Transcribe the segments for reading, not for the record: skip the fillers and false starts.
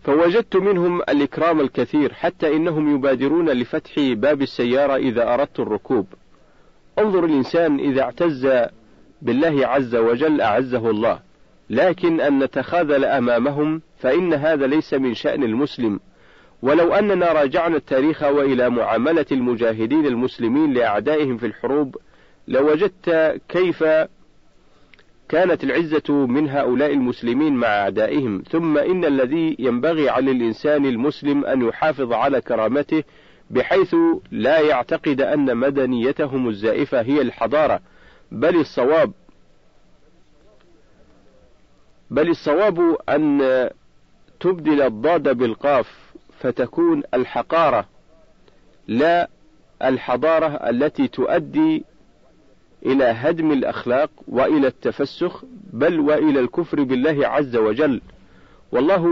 فوجدت منهم الإكرام الكثير، حتى إنهم يبادرون لفتح باب السيارة إذا أردت الركوب. انظر الإنسان إذا اعتز بالله عز وجل أعزه الله، لكن أن نتخاذل أمامهم فإن هذا ليس من شأن المسلم. ولو أننا راجعنا التاريخ وإلى معاملة المجاهدين المسلمين لأعدائهم في الحروب لوجدت كيف كانت العزة من هؤلاء المسلمين مع أعدائهم. ثم إن الذي ينبغي على الإنسان المسلم أن يحافظ على كرامته بحيث لا يعتقد أن مدنيتهم الزائفة هي الحضارة، بل الصواب أن تبدل الضاد بالقاف فتكون الحقارة لا الحضارة التي تؤدي إلى هدم الأخلاق وإلى التفسخ بل وإلى الكفر بالله عز وجل. والله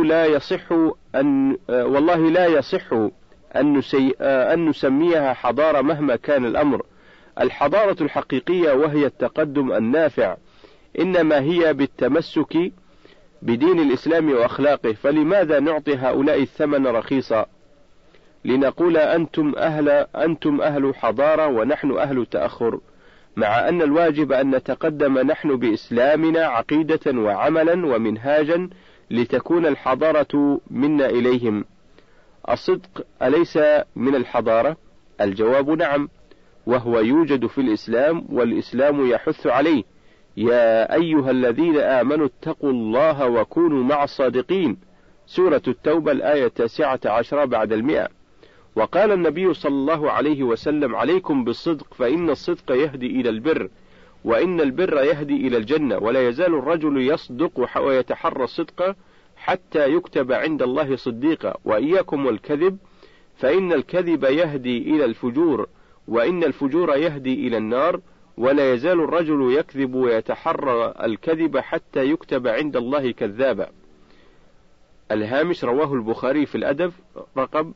لا يصح أن نسميها حضارة مهما كان الأمر. الحضارة الحقيقية وهي التقدم النافع إنما هي بالتمسك بدين الإسلام وأخلاقه. فلماذا نعطي هؤلاء الثمن رخيصا لنقول أنتم أهل حضارة ونحن أهل تأخر، مع أن الواجب أن نتقدم نحن بإسلامنا عقيدة وعملا ومنهاجا لتكون الحضارة منا إليهم. الصدق أليس من الحضارة؟ الجواب نعم، وهو يوجد في الإسلام والإسلام يحث عليه. يا أيها الذين آمنوا اتقوا الله وكونوا مع الصادقين، سورة التوبة الآية 19 بعد 100. وقال النبي صلى الله عليه وسلم: عليكم بالصدق فإن الصدق يهدي إلى البر، وإن البر يهدي إلى الجنة، ولا يزال الرجل يصدق ويتحرى الصدق حتى يكتب عند الله صديقا. وإياكم والكذب فإن الكذب يهدي إلى الفجور، وإن الفجور يهدي إلى النار، ولا يزال الرجل يكذب ويتحرى الكذب حتى يكتب عند الله كذابا. الهامش رواه البخاري في الأدب رقم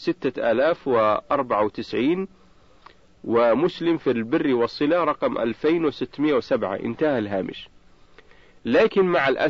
6094، ومسلم في البر والصلة رقم 2607. انتهى الهامش. لكن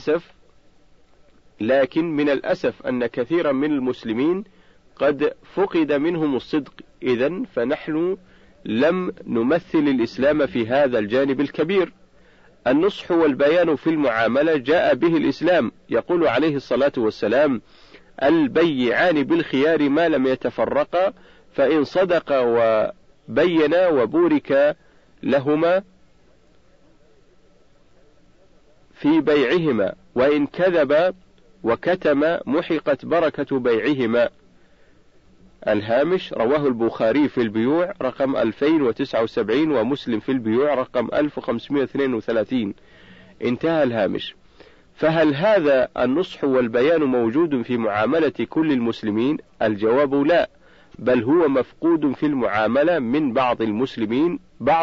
من الأسف أن كثيرا من المسلمين قد فقد منهم الصدق. إذن فنحن لم نمثل الإسلام في هذا الجانب الكبير. النصح والبيان في المعاملة جاء به الإسلام، يقول عليه الصلاة والسلام: البيعان بالخيار ما لم يتفرقا، فإن صدقا وبينا وبورك لهما في بيعهما، وإن كذبا وكتما محقت بركة بيعهما. الهامش رواه البخاري في البيوع رقم 2079، ومسلم في البيوع رقم 1532. انتهى الهامش. فهل هذا النصح والبيان موجود في معاملة كل المسلمين؟ الجواب لا، بل هو مفقود في المعاملة من بعض المسلمين،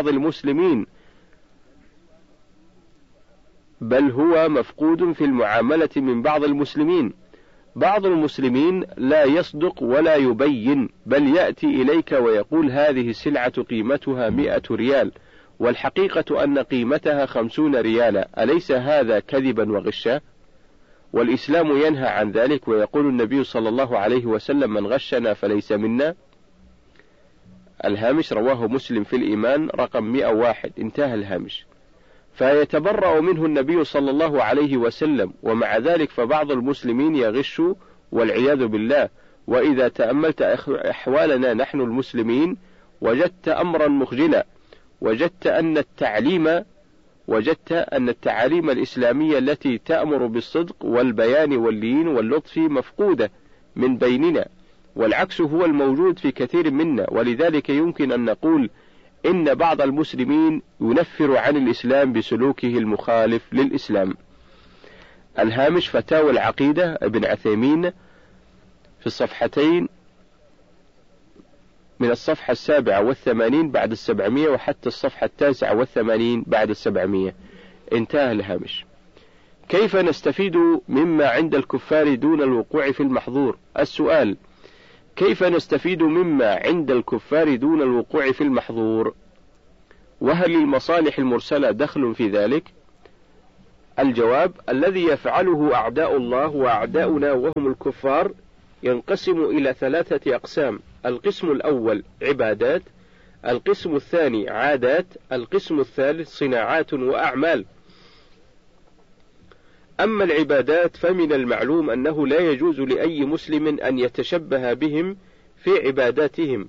بعض المسلمين لا يصدق ولا يبين، بل يأتي إليك ويقول: هذه السلعة قيمتها 100 ريال، والحقيقة أن قيمتها 50 ريالا. أليس هذا كذبا وغشا؟ والإسلام ينهى عن ذلك، ويقول النبي صلى الله عليه وسلم: من غشنا فليس منا. الهامش رواه مسلم في الإيمان رقم 101. انتهى الهامش. فيتبرأ منه النبي صلى الله عليه وسلم، ومع ذلك فبعض المسلمين يغش والعياذ بالله. وإذا تأملت أحوالنا نحن المسلمين وجدت أمرا مخجلا، وجدت أن التعاليم الإسلامية التي تأمر بالصدق والبيان واللين واللطف مفقودة من بيننا، والعكس هو الموجود في كثير منا. ولذلك يمكن أن نقول إن بعض المسلمين ينفر عن الإسلام بسلوكه المخالف للإسلام. الهامش فتاوى العقيدة ابن عثيمين في الصفحتين من الصفحة 87 بعد 700 وحتى الصفحة 89 بعد 700. انتهى الهامش. كيف نستفيد مما عند الكفار دون الوقوع في المحظور؟ السؤال: كيف نستفيد مما عند الكفار دون الوقوع في المحظور؟ وهل المصالح المرسلة دخل في ذلك؟ الجواب: الذي يفعله أعداء الله وأعداؤنا وهم الكفار ينقسم إلى 3 أقسام: القسم الأول عبادات، القسم الثاني عادات، القسم الثالث صناعات وأعمال. أما العبادات فمن المعلوم أنه لا يجوز لأي مسلم أن يتشبه بهم في عباداتهم،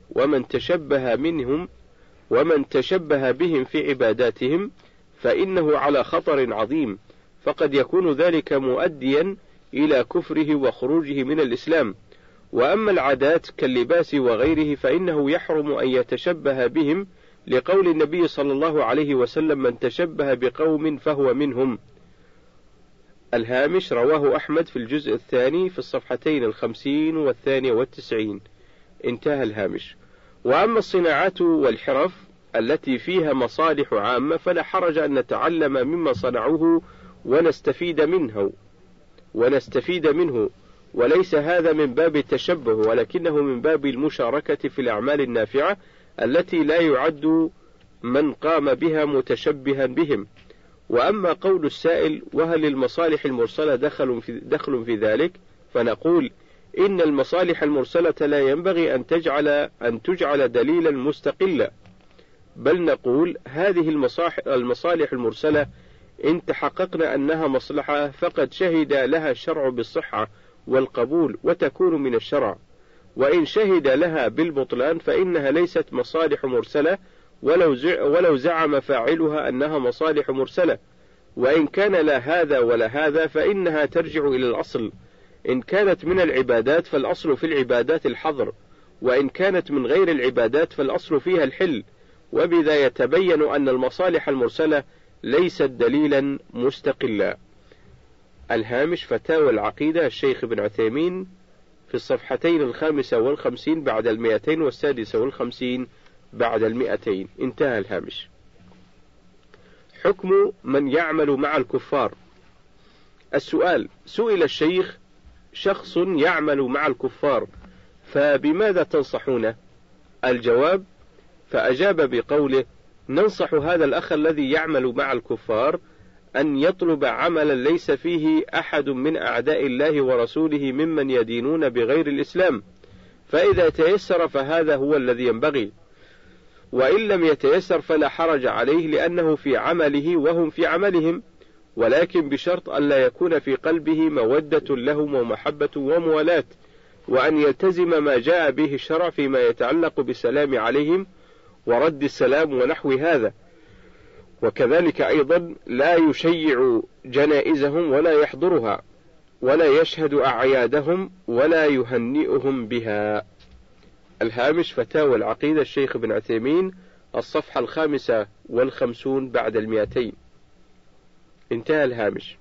ومن تشبه بهم في عباداتهم فإنه على خطر عظيم، فقد يكون ذلك مؤديا إلى كفره وخروجه من الإسلام. وأما العادات كاللباس وغيره فإنه يحرم أن يتشبه بهم، لقول النبي صلى الله عليه وسلم: من تشبه بقوم فهو منهم. الهامش: رواه أحمد في الجزء الثاني في الصفحتين 50 و92. انتهى الهامش. وأما الصناعات والحرف التي فيها مصالح عامة فلا حرج أن نتعلم مما صنعوه ونستفيد منه، وليس هذا من باب التشبه، ولكنه من باب المشاركة في الأعمال النافعة التي لا يعد من قام بها متشبها بهم. وأما قول السائل: وهل المصالح المرسلة دخل في ذلك؟ فنقول: إن المصالح المرسلة لا ينبغي أن تجعل دليلا مستقلا، بل نقول: هذه المصالح المرسلة إن تحققنا أنها مصلحة فقد شهد لها الشرع بالصحة والقبول وتكون من الشرع، وإن شهد لها بالبطلان فإنها ليست مصالح مرسلة ولو زعم فاعلها أنها مصالح مرسلة. وإن كان لا هذا ولا هذا فإنها ترجع إلى الأصل. إن كانت من العبادات فالأصل في العبادات الحظر، وإن كانت من غير العبادات فالأصل فيها الحل، وبذا يتبين أن المصالح المرسلة ليست دليلا مستقلا. الهامش: فتاوى العقيدة الشيخ ابن عثيمين في الصفحتين 55 بعد 200 و56 بعد 200. انتهى الهامش. حكم من يعمل مع الكفار. السؤال: سئل الشيخ: شخص يعمل مع الكفار فبماذا تنصحونه؟ الجواب: فأجاب بقوله: ننصح هذا الأخ الذي يعمل مع الكفار أن يطلب عملا ليس فيه أحد من أعداء الله ورسوله ممن يدينون بغير الإسلام، فإذا تيسر فهذا هو الذي ينبغي، وإن لم يتيسر فلا حرج عليه، لأنه في عمله وهم في عملهم، ولكن بشرط أن لا يكون في قلبه مودة لهم ومحبة وموالاة، وأن يلتزم ما جاء به الشرع فيما يتعلق بالسلام عليهم ورد السلام ونحو هذا. وكذلك أيضا لا يشيع جنائزهم ولا يحضرها ولا يشهد أعيادهم ولا يهنئهم بها. الهامش: فتاوى العقيدة الشيخ ابن عثيمين الصفحة 55 بعد 200. انتهى الهامش.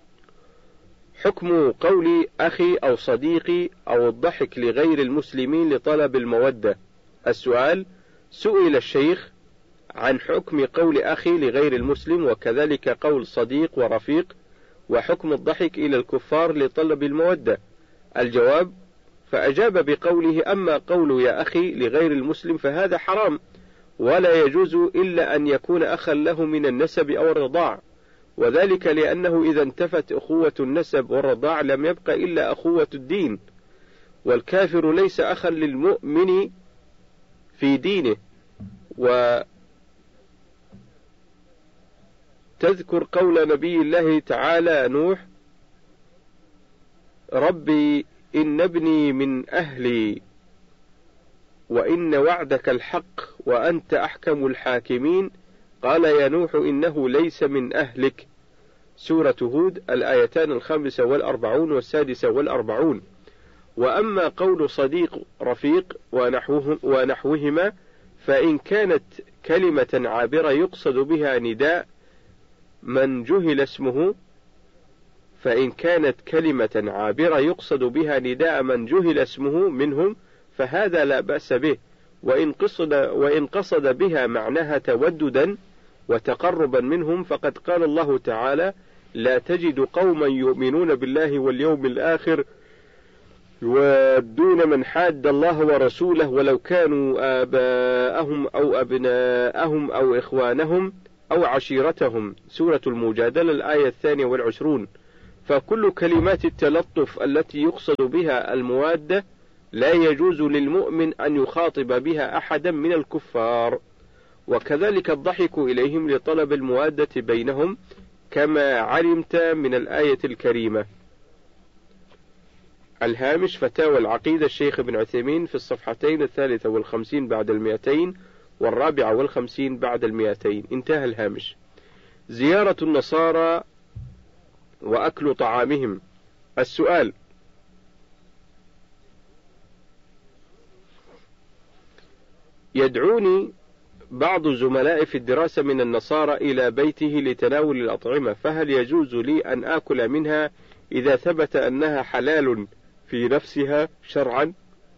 حكم قول أخي أو صديقي أو الضحك لغير المسلمين لطلب المودة. السؤال: سئل الشيخ عن حكم قول أخي لغير المسلم، وكذلك قول صديق ورفيق، وحكم الضحك إلى الكفار لطلب المودة. الجواب: فأجاب بقوله: أما قول يا أخي لغير المسلم فهذا حرام، ولا يجوز إلا أن يكون أخا له من النسب أو الرضاع، وذلك لأنه إذا انتفت أخوة النسب والرضاع لم يبق إلا أخوة الدين، والكافر ليس أخا للمؤمن في دينه. وتذكر قول نبي الله تعالى نوح: ربي إن ابني من أهلي وإن وعدك الحق وأنت أحكم الحاكمين، قال يا نوح إنه ليس من أهلك. سورة هود الآيتان 45 و46. وأما قول صديق رفيق ونحوهما فإن كانت كلمة عابرة يقصد بها نداء من جهل اسمه منهم فهذا لا بأس به، وإن قصد بها معناها توددا وتقربا منهم فقد قال الله تعالى: لا تجد قوما يؤمنون بالله واليوم الآخر يودون من حاد الله ورسوله ولو كانوا آباءهم أو أبناءهم أو إخوانهم أو عشيرتهم، سورة المجادلة الآية 22. فكل كلمات التلطف التي يقصد بها الموادة لا يجوز للمؤمن أن يخاطب بها أحدا من الكفار، وكذلك الضحك إليهم لطلب الموادة بينهم كما علمت من الآية الكريمة. الهامش: فتاوى العقيدة الشيخ ابن عثيمين في الصفحتين 53 بعد 200 و54 بعد 200. انتهى الهامش. زيارة النصارى وأكل طعامهم. السؤال: يدعوني بعض زملائي في الدراسة من النصارى إلى بيته لتناول الأطعمة، فهل يجوز لي أن آكل منها إذا ثبت أنها حلال في نفسها شرعا؟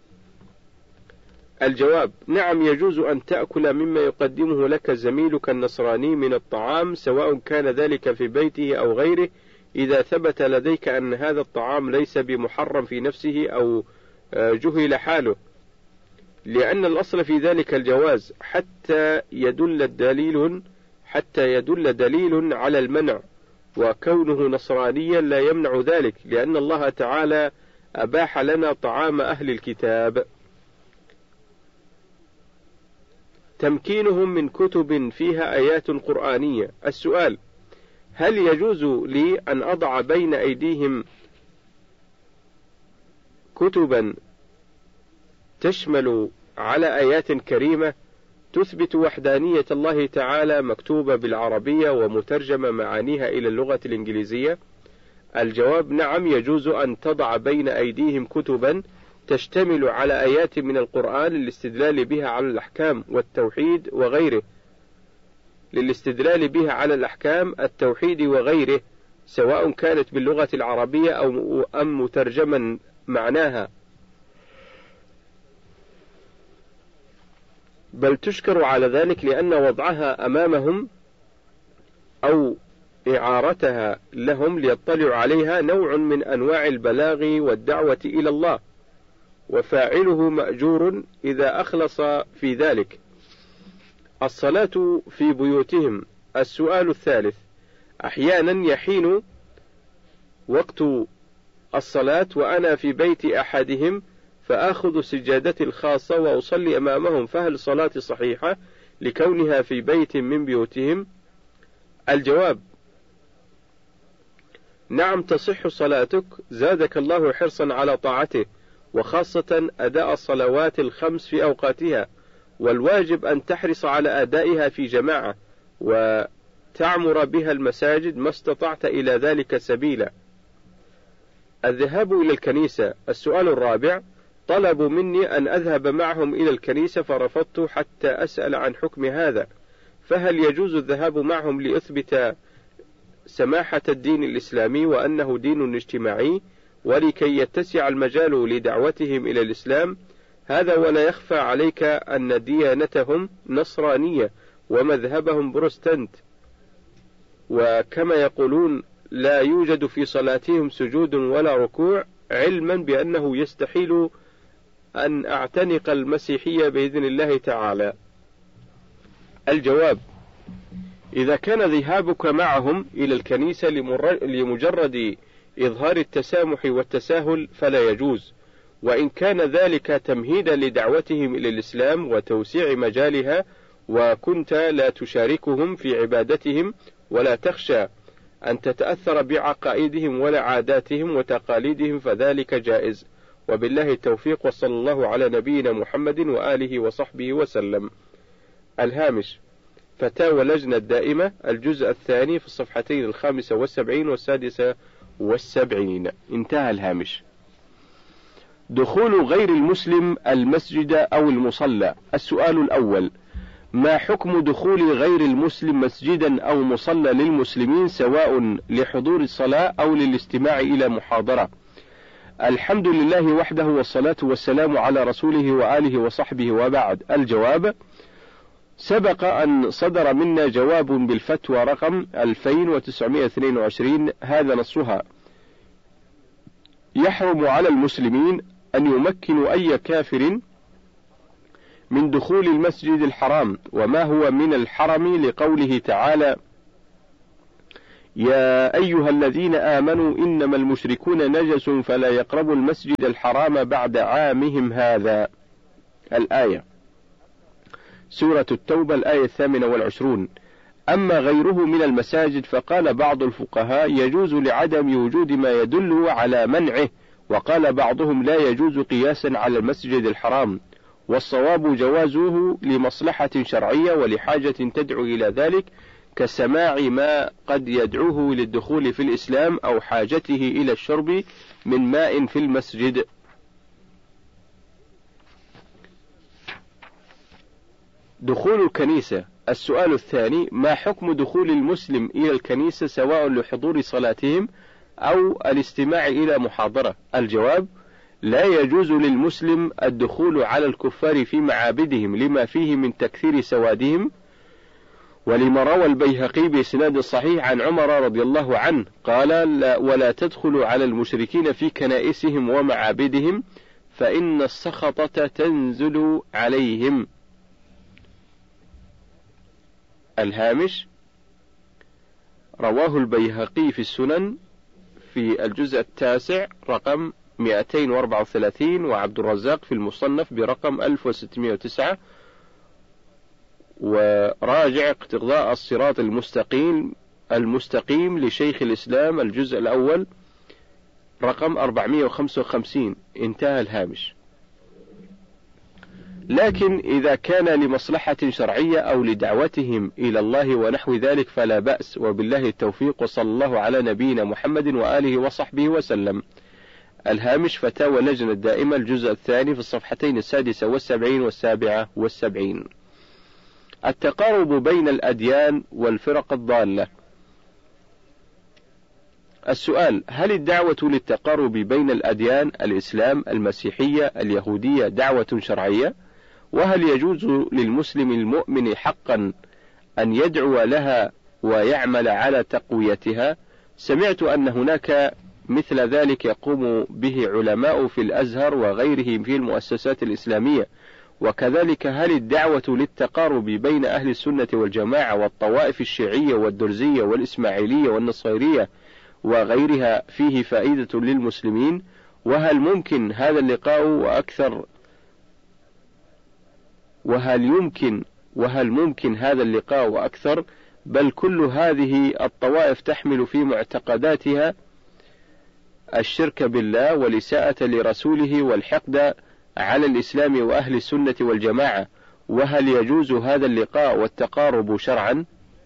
الجواب: نعم، يجوز أن تأكل مما يقدمه لك زميلك النصراني من الطعام، سواء كان ذلك في بيته أو غيره، إذا ثبت لديك أن هذا الطعام ليس بمحرم في نفسه أو جهل حاله، لأن الأصل في ذلك الجواز حتى يدل دليل على المنع، وكونه نصرانيا لا يمنع ذلك، لأن الله تعالى أباح لنا طعام أهل الكتاب. تمكينهم من كتب فيها آيات قرآنية. السؤال: هل يجوز لي أن أضع بين أيديهم كتبا تشمل على آيات كريمة تثبت وحدانية الله تعالى، مكتوبة بالعربية ومترجمة معانيها إلى اللغة الإنجليزية؟ الجواب: نعم، يجوز أن تضع بين أيديهم كتبا تشتمل على آيات من القرآن للاستدلال بها على الأحكام والتوحيد وغيره، التوحيد وغيره، سواء كانت باللغة العربية أو أم مترجما معناها، بل تشكر على ذلك، لأن وضعها أمامهم أو إعارتها لهم ليطلعوا عليها نوع من أنواع البلاغ والدعوة إلى الله، وفاعله مأجور إذا أخلص في ذلك. الصلاة في بيوتهم. السؤال الثالث: أحيانا يحين وقت الصلاة وأنا في بيت أحدهم، فآخذ سجادتي الخاصة وأصلي أمامهم، فهل صلاتي صحيحة لكونها في بيت من بيوتهم؟ الجواب: نعم، تصح صلاتك، زادك الله حرصا على طاعته، وخاصة أداء الصلوات الخمس في أوقاتها، والواجب أن تحرص على أدائها في جماعة، وتعمر بها المساجد ما استطعت إلى ذلك سبيلا. الذهاب إلى الكنيسة. السؤال الرابع: طلبوا مني أن أذهب معهم إلى الكنيسة فرفضت حتى أسأل عن حكم هذا، فهل يجوز الذهاب معهم لأثبت سماحة الدين الإسلامي وأنه دين اجتماعي، ولكي يتسع المجال لدعوتهم إلى الإسلام؟ هذا ولا يخفى عليك أن ديانتهم نصرانية ومذهبهم بروتستانت، وكما يقولون لا يوجد في صلاتهم سجود ولا ركوع، علما بأنه يستحيل أن أعتنق المسيحية بإذن الله تعالى. الجواب: إذا كان ذهابك معهم إلى الكنيسة لمجرد إظهار التسامح والتساهل فلا يجوز، وإن كان ذلك تمهيدا لدعوتهم إلى الإسلام وتوسيع مجالها، وكنت لا تشاركهم في عبادتهم ولا تخشى أن تتأثر بعقائدهم ولا عاداتهم وتقاليدهم، فذلك جائز، وبالله التوفيق، وصلى الله على نبينا محمد وآله وصحبه وسلم. الهامش: فتاوى لجنة دائمة، الجزء الثاني، في الصفحتين 75 و76. انتهى الهامش. دخول غير المسلم المسجد أو المصلى. السؤال الأول: ما حكم دخول غير المسلم مسجدا أو مصلى للمسلمين، سواء لحضور الصلاة أو للاستماع إلى محاضرة؟ الحمد لله وحده، والصلاة والسلام على رسوله وآله وصحبه، وبعد. الجواب: سبق أن صدر منا جواب بالفتوى رقم 2922، هذا نصها: يحرم على المسلمين أن يمكنوا أي كافر من دخول المسجد الحرام، وما هو من الحرم لقوله تعالى: يا أيها الذين آمنوا إنما المشركون نجس فلا يقربوا المسجد الحرام بعد عامهم هذا. الآية. سورة التوبة الآية 28. أما غيره من المساجد فقال بعض الفقهاء يجوز لعدم وجود ما يدل على منعه، وقال بعضهم لا يجوز قياسا على المسجد الحرام، والصواب جوازه لمصلحة شرعية ولحاجة تدعو إلى ذلك، كسماع ما قد يدعوه للدخول في الإسلام أو حاجته إلى الشرب من ماء في المسجد. دخول الكنيسة. السؤال الثاني: ما حكم دخول المسلم إلى الكنيسة سواء لحضور صلاتهم أو الاستماع إلى محاضرة؟ الجواب: لا يجوز للمسلم الدخول على الكفار في معابدهم لما فيه من تكثير سوادهم، ولما روى البيهقي بإسناد صحيح عن عمر رضي الله عنه قال: لا ولا تدخلوا على المشركين في كنائسهم ومعابدهم فإن السخطة تنزل عليهم. الهامش: رواه البيهقي في السنن في الجزء 9 رقم 234، وعبد الرزاق في المصنف برقم 1609، وراجع اقتضاء الصراط المستقيم لشيخ الإسلام الجزء الأول رقم 455. انتهى الهامش. لكن إذا كان لمصلحة شرعية أو لدعوتهم إلى الله ونحو ذلك فلا بأس، وبالله التوفيق، وصلى الله على نبينا محمد وآله وصحبه وسلم. الهامش: فتاوى اللجنة الدائمة الجزء الثاني في الصفحتين 76 و77. التقارب بين الأديان والفرق الضالة. السؤال: هل الدعوة للتقارب بين الأديان الإسلام، المسيحية، اليهودية دعوة شرعية؟ وهل يجوز للمسلم المؤمن حقا أن يدعو لها ويعمل على تقويتها؟ سمعت أن هناك مثل ذلك يقوم به علماء في الأزهر وغيره في المؤسسات الإسلامية. وكذلك هل الدعوة للتقارب بين أهل السنة والجماعة والطوائف الشيعية والدرزية والإسماعيلية والنصيرية وغيرها فيه فائدة للمسلمين؟ وهل يمكن هذا اللقاء وأكثر؟ بل كل هذه الطوائف تحمل في معتقداتها الشرك بالله والإساءة لرسوله والحقد على الإسلام وأهل السنة والجماعة. وهل يجوز هذا اللقاء والتقارب شرعا؟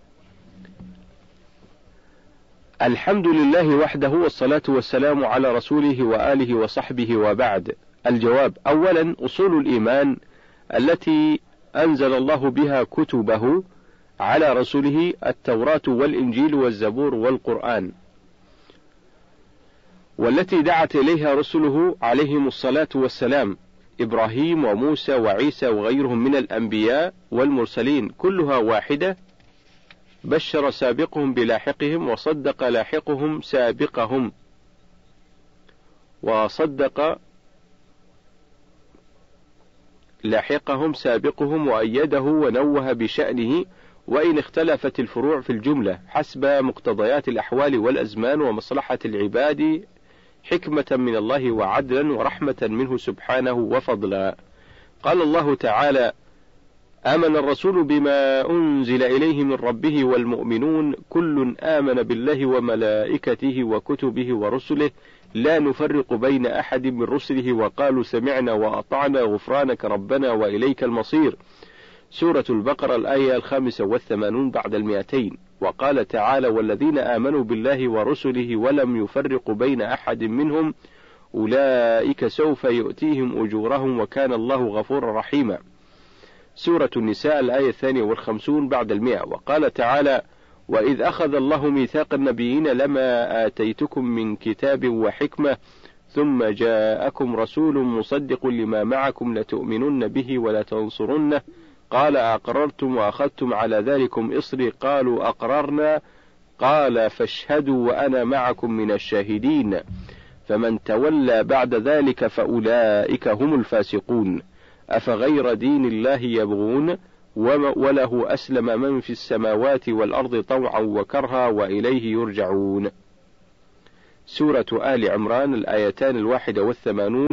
الحمد لله وحده، والصلاة والسلام على رسوله وآله وصحبه، وبعد. الجواب: أولا، أصول الإيمان التي أنزل الله بها كتبه على رسوله: التوراة والإنجيل والزبور والقرآن، والتي دعت إليها رسله عليهم الصلاة والسلام: إبراهيم وموسى وعيسى وغيرهم من الأنبياء والمرسلين، كلها واحدة. بشر سابقهم بلاحقهم، وصدق لاحقهم سابقهم، وأيده ونوه بشأنه، وإن اختلفت الفروع في الجملة حسب مقتضيات الأحوال والأزمان ومصلحة العباد، حكمة من الله وعدلا ورحمة منه سبحانه وفضلا. قال الله تعالى: آمن الرسول بما أنزل إليه من ربه والمؤمنون كل آمن بالله وملائكته وكتبه ورسله لا نفرق بين أحد من رسله وقالوا سمعنا وأطعنا غفرانك ربنا وإليك المصير. سورة البقرة الآية 85 بعد 200. وقال تعالى: والذين آمنوا بالله ورسله ولم يفرقوا بين أحد منهم أولئك سوف يؤتيهم أجورهم وكان الله غفورا رحيما. سورة النساء الآية 52 بعد 100. وقال تعالى: وإذ أخذ الله ميثاق النبيين لما آتيتكم من كتاب وحكمة ثم جاءكم رسول مصدق لما معكم لتؤمنن به ولا تنصرنه قال أقررتم وأخذتم على ذلكم إصري قالوا أقررنا قال فاشهدوا وأنا معكم من الشاهدين فمن تولى بعد ذلك فأولئك هم الفاسقون. أفغير دين الله يبغون وله أسلم من في السماوات والأرض طوعا وكرها وإليه يرجعون. سورة آل عمران الآيتان 81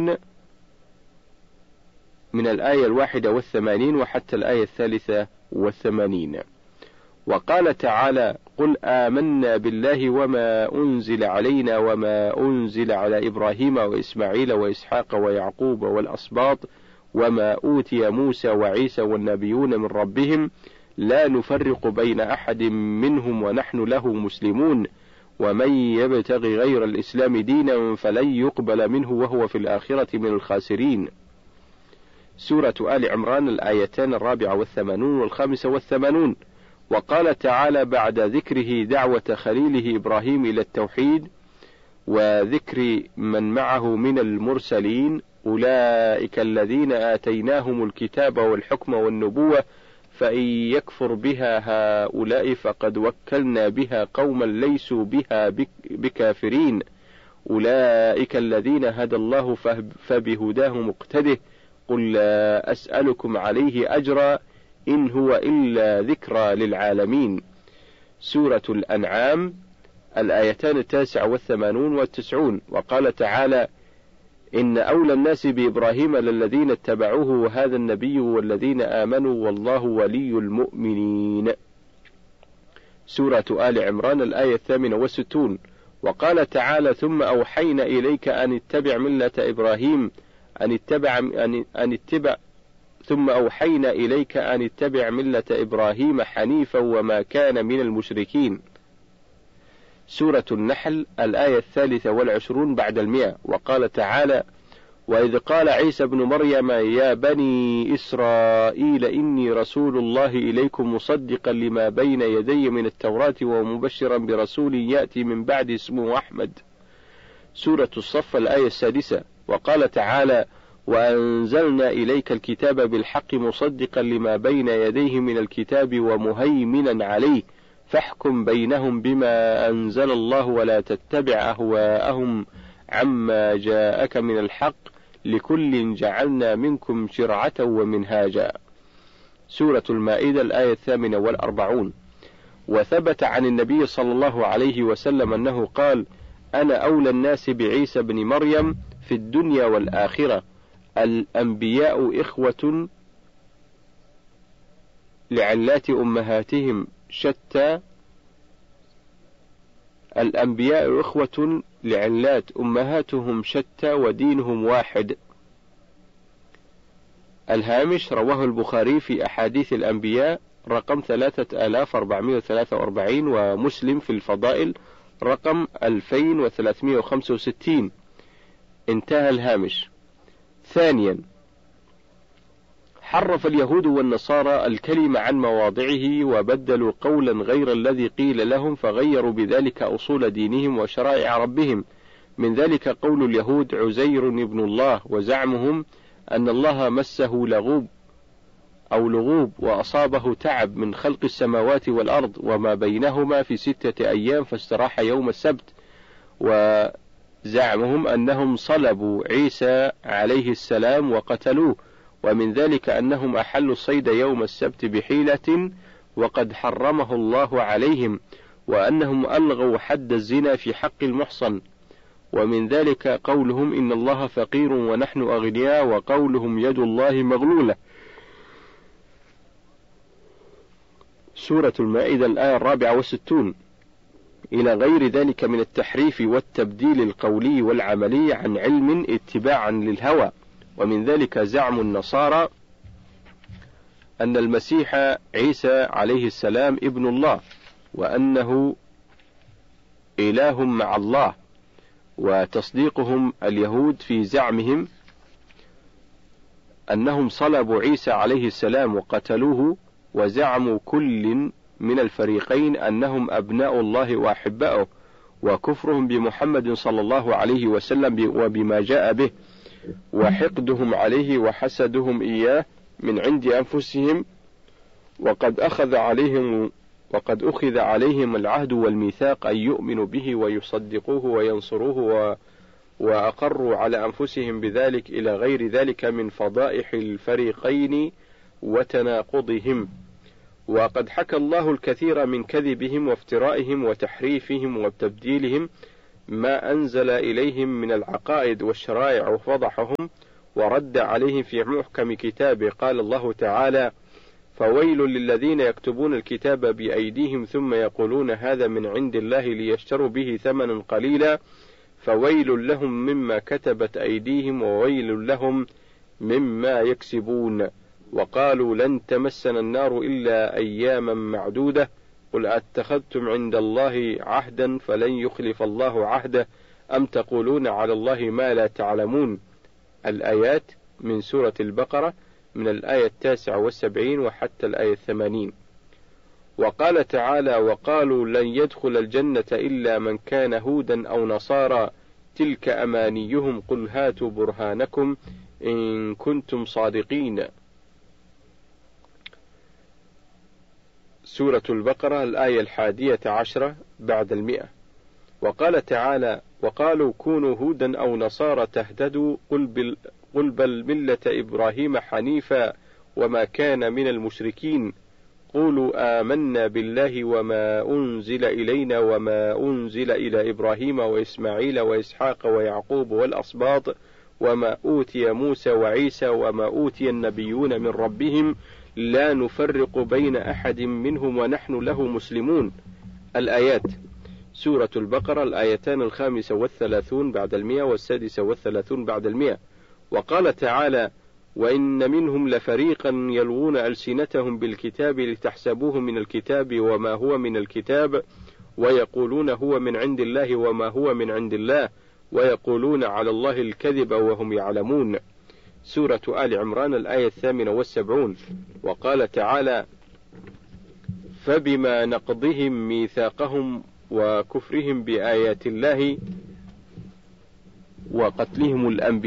من الآية 81 وحتى الآية 83. وقال تعالى: قل آمنا بالله وما أنزل علينا وما أنزل على إبراهيم وإسماعيل وإسحاق ويعقوب والأسباط وما أوتي موسى وعيسى والنبيون من ربهم لا نفرق بين أحد منهم ونحن له مسلمون ومن يبتغي غير الإسلام دينا فلن يقبل منه وهو في الآخرة من الخاسرين. سورة آل عمران الآيتان 84 و85. وقال تعالى بعد ذكره دعوة خليله إبراهيم إلى التوحيد وذكر من معه من المرسلين: أولئك الذين آتيناهم الكتاب والحكم والنبوة فإن يكفر بها هؤلاء فقد وكلنا بها قوما ليسوا بها بكافرين أولئك الذين هدى الله فبهداه مقتده قل لا أسألكم عليه أجرا إن هو إلا ذكرى للعالمين. سورة الأنعام الآيتان 89 و90. وقال تعالى: إن أولى الناس بإبراهيم للذين اتبعوه وهذا النبي والذين آمنوا والله ولي المؤمنين. سورة آل عمران الآية 68. وقال تعالى: ثم أوحينا إليك أن اتبع ملة إبراهيم ثم أوحينا إليك أن اتبع ملة إبراهيم حنيفا وما كان من المشركين. سورة النحل الآية 23 بعد 100. وقال تعالى: وإذ قال عيسى ابن مريم يا بني إسرائيل إني رسول الله إليكم مصدقا لما بين يدي من التوراة ومبشرا برسول يأتي من بعد اسمه أحمد. سورة الصف الآية 6. وقال تعالى: وأنزلنا إليك الكتاب بالحق مصدقا لما بين يديه من الكتاب ومهيمنا عليه فاحكم بينهم بما أنزل الله ولا تتبع أهواءهم عما جاءك من الحق لكل جعلنا منكم شرعة ومنهاجا. سورة المائدة الآية 48. وثبت عن النبي صلى الله عليه وسلم أنه قال: أنا أولى الناس بعيسى بن مريم في الدنيا والآخرة، الأنبياء إخوة لعلات أمهاتهم شتى الأنبياء إخوة لعلات أمهاتهم شتى ودينهم واحد. الهامش رواه البخاري في أحاديث الأنبياء رقم 3443 ومسلم في الفضائل رقم 2365. انتهى الهامش. ثانيا، حرف اليهود والنصارى الكلمة عن مواضعه وبدلوا قولا غير الذي قيل لهم فغيروا بذلك أصول دينهم وشرائع ربهم. من ذلك قول اليهود عزير ابن الله، وزعمهم أن الله مسه لغوب وأصابه تعب من خلق السماوات والأرض وما بينهما في 6 أيام فاستراح يوم السبت. وزعمهم أنهم صلبوا عيسى عليه السلام وقتلوه. ومن ذلك أنهم أحلوا الصيد يوم السبت بحيلة وقد حرمه الله عليهم، وأنهم ألغوا حد الزنا في حق المحصن. ومن ذلك قولهم إن الله فقير ونحن أغنياء، وقولهم يد الله مغلولة. سورة المائدة الآية 64. إلى غير ذلك من التحريف والتبديل القولي والعملي عن علم اتباعا للهوى. ومن ذلك زعم النصارى أن المسيح عيسى عليه السلام ابن الله وأنه إله مع الله، وتصديقهم اليهود في زعمهم أنهم صلبوا عيسى عليه السلام وقتلوه، وزعموا كل من الفريقين أنهم أبناء الله وأحباؤه، وكفرهم بمحمد صلى الله عليه وسلم وبما جاء به، وحقدهم عليه وحسدهم إياه من عند أنفسهم، وقد أخذ عليهم العهد والميثاق أن يؤمنوا به ويصدقوه وينصروه وأقروا على أنفسهم بذلك إلى غير ذلك من فضائح الفريقين وتناقضهم. وقد حكى الله الكثير من كذبهم وافترائهم وتحريفهم وتبديلهم ما أنزل إليهم من العقائد والشرائع، وفضحهم ورد عليهم في محكم كتابه. قال الله تعالى: فويل للذين يكتبون الكتاب بأيديهم ثم يقولون هذا من عند الله ليشتروا به ثمنا قليلا فويل لهم مما كتبت أيديهم وويل لهم مما يكسبون. وقالوا لن تمسنا النار إلا أياما معدودة قل أتخذتم عند الله عهدا فلن يخلف الله عهده أم تقولون على الله ما لا تعلمون. الآيات من سورة البقرة من الآية 79 وحتى الآية 80. وقال تعالى: وقالوا لن يدخل الجنة إلا من كان هودا أو نصارى تلك أمانيهم قل هاتوا برهانكم إن كنتم صادقين. سورة البقرة الآية 11 بعد 100. وقال تعالى: وقالوا كونوا هودا أو نصارى تهتدوا قل بل ملة إبراهيم حنيفا وما كان من المشركين قولوا آمنا بالله وما أنزل إلينا وما أنزل إلى إبراهيم وإسماعيل وإسحاق ويعقوب والأسباط وما أوتي موسى وعيسى وما أوتي النبيون من ربهم لا نفرق بين أحد منهم ونحن له مسلمون. الآيات سورة البقرة الآيتان 35 بعد 100 و36 بعد 100. وقال تعالى: وإن منهم لفريقا يلوون ألسنتهم بالكتاب لتحسبوه من الكتاب وما هو من الكتاب ويقولون هو من عند الله وما هو من عند الله ويقولون على الله الكذب وهم يعلمون. سورة آل عمران الآية 78. وقال تعالى: فبما نقضهم ميثاقهم وكفرهم بآيات الله وقتلهم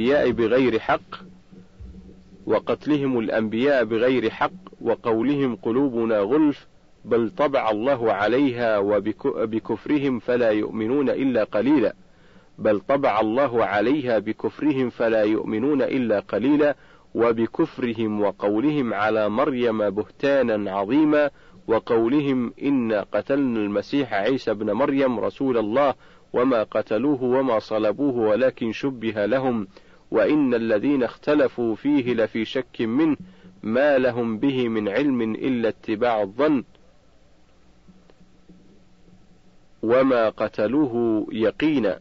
الأنبياء بغير حق وقولهم قلوبنا غلف بل طبع الله عليها وبكفرهم فلا يؤمنون إلا قليلا وبكفرهم وقولهم على مريم بهتانا عظيما وقولهم إنا قتلنا المسيح عيسى ابن مريم رسول الله وما قتلوه وما صلبوه ولكن شبه لهم وإن الذين اختلفوا فيه لفي شك منه ما لهم به من علم إلا اتباع الظن وما قتلوه يقينا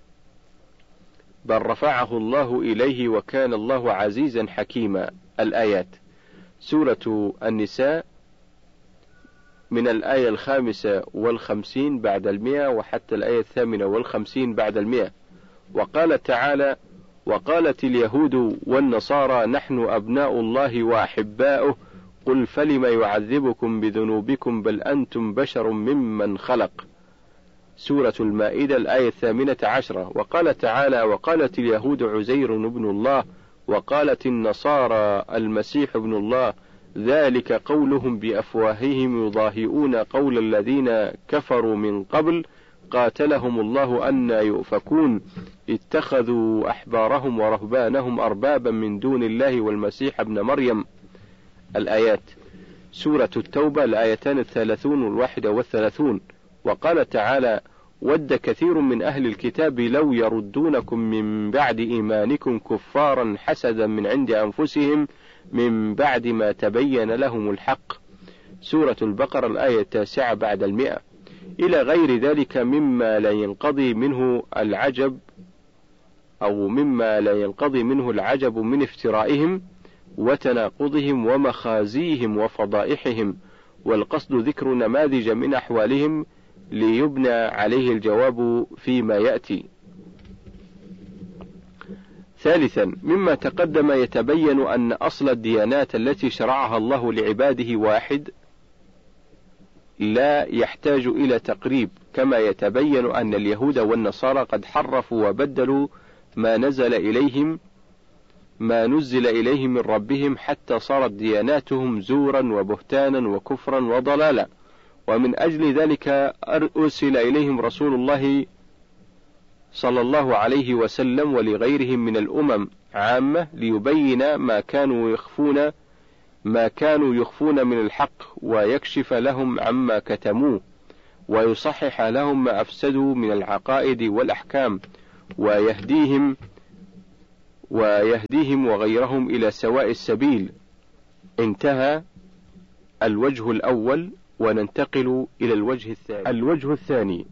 بل رفعه الله إليه وكان الله عزيزا حكيما. الآيات سورة النساء من الآية 55 بعد 100 وحتى الآية 58 بعد 100. وقال تعالى: وقالت اليهود والنصارى نحن أبناء الله وأحباؤه قل فلم يعذبكم بذنوبكم بل أنتم بشر ممن خلق. سورة المائدة الآية 18. وقال تعالى: وقالت اليهود عزير ابن الله وقالت النصارى المسيح ابن الله ذلك قولهم بأفواههم يضاهئون قول الذين كفروا من قبل قاتلهم الله أنى يؤفكون اتخذوا أحبارهم ورهبانهم أربابا من دون الله والمسيح ابن مريم. الآيات سورة التوبة الآيتان 30 و31. وقال تعالى: ود كثير من أهل الكتاب لو يردونكم من بعد إيمانكم كفارا حسدا من عند أنفسهم من بعد ما تبين لهم الحق. سورة البقرة الآية 9 بعد 100. إلى غير ذلك مما لا ينقضي منه العجب من افترائهم وتناقضهم ومخازيهم وفضائحهم، والقصد ذكر نماذج من أحوالهم ليبنى عليه الجواب فيما يأتي. ثالثا، مما تقدم يتبين أن أصل الديانات التي شرعها الله لعباده واحد لا يحتاج إلى تقريب، كما يتبين أن اليهود والنصارى قد حرفوا وبدلوا ما نزل إليهم من ربهم حتى صارت دياناتهم زورا وبهتانا وكفرا وضلالا. ومن أجل ذلك أرسل إليهم رسول الله صلى الله عليه وسلم ولغيرهم من الأمم عامة ليبين ما كانوا يخفون من الحق، ويكشف لهم عما كتموه، ويصحح لهم ما أفسدوا من العقائد والأحكام، ويهديهم وغيرهم إلى سواء السبيل. انتهى الوجه الأول، وننتقل إلى الوجه الثاني.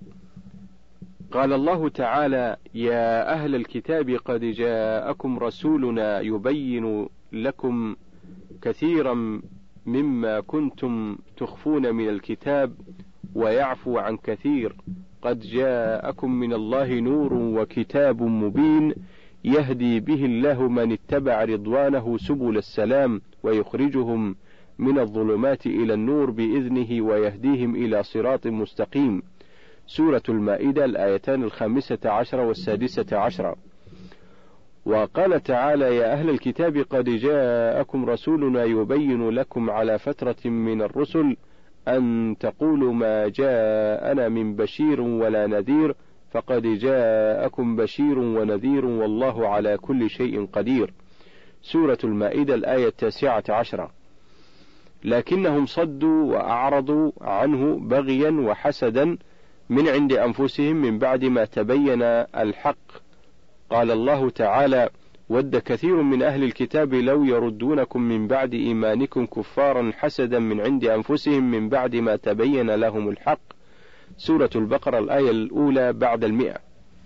قال الله تعالى: يا أهل الكتاب قد جاءكم رسولنا يبين لكم كثيرا مما كنتم تخفون من الكتاب ويعفو عن كثير، قد جاءكم من الله نور وكتاب مبين يهدي به الله من اتبع رضوانه سبل السلام ويخرجهم من الظلمات إلى النور بإذنه ويهديهم إلى صراط مستقيم. سورة المائدة الآيتان 15 و16. وقال تعالى: يا أهل الكتاب قد جاءكم رسولنا يبين لكم على فترة من الرسل أن تقولوا ما جاءنا من بشير ولا نذير، فقد جاءكم بشير ونذير والله على كل شيء قدير. سورة المائدة الآية 19. لكنهم صدوا وأعرضوا عنه بغيا وحسدا من عند أنفسهم من بعد ما تبين الحق. قال الله تعالى: ود كثير من أهل الكتاب لو يردونكم من بعد إيمانكم كفارا حسدا من عند أنفسهم من بعد ما تبين لهم الحق. سورة البقرة الآية الأولى بعد 100.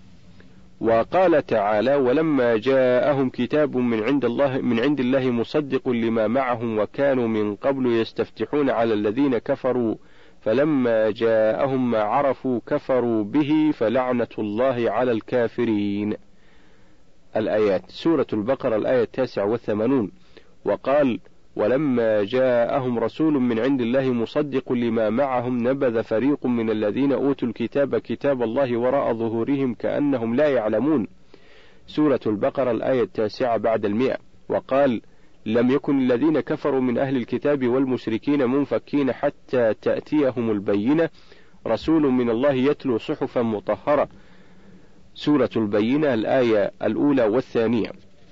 وقال تعالى: ولما جاءهم كتاب من عند الله مصدق لما معهم وكانوا من قبل يستفتحون على الذين كفروا فلما جاءهم ما عرفوا كفروا به فلعنة الله على الكافرين. الآيات. سورة البقرة الآية 89. وقال: ولما جاءهم رسول من عند الله مصدق لما معهم نبذ فريق من الذين أوتوا الكتاب كتاب الله وراء ظهورهم كأنهم لا يعلمون. سورة البقرة الآية 9 بعد 100. وقال: لم يكن الذين كفروا من أهل الكتاب والمشركين منفكين حتى تأتيهم البينة، رسول من الله يتلو صحفا مطهرة. سورة البينة الآية الأولى والثانية.